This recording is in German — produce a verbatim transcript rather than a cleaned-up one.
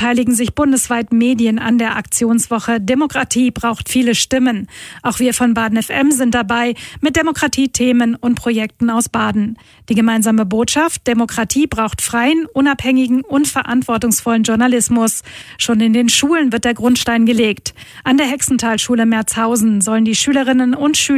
beteiligen sich bundesweit Medien an der Aktionswoche Demokratie braucht viele Stimmen. Auch wir von Baden F M sind dabei mit Demokratiethemen und Projekten aus Baden. Die gemeinsame Botschaft: Demokratie braucht freien, unabhängigen und verantwortungsvollen Journalismus. Schon in den Schulen wird der Grundstein gelegt. An der Hexenthalschule Merzhausen sollen die Schülerinnen und Schüler